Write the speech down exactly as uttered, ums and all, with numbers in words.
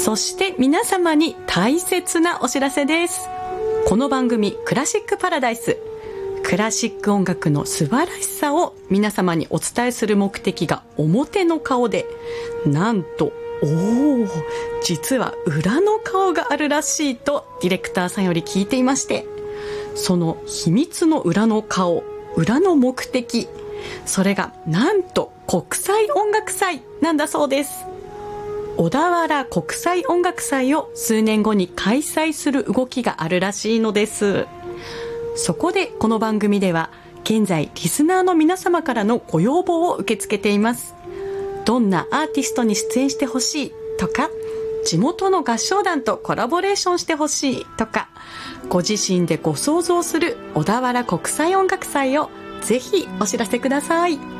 そして皆様に大切なお知らせです。この番組クラシックパラダイス、クラシック音楽の素晴らしさを皆様にお伝えする目的が表の顔で、なんとおー実は裏の顔があるらしいとディレクターさんより聞いていまして、その秘密の裏の顔、裏の目的、それがなんと国際音楽祭なんだそうです。小田原国際音楽祭を数年後に開催する動きがあるらしいのです。そこでこの番組では現在リスナーの皆様からのご要望を受け付けています。どんなアーティストに出演してほしいとか、地元の合唱団とコラボレーションしてほしいとか、ご自身でご想像する小田原国際音楽祭をぜひお知らせください。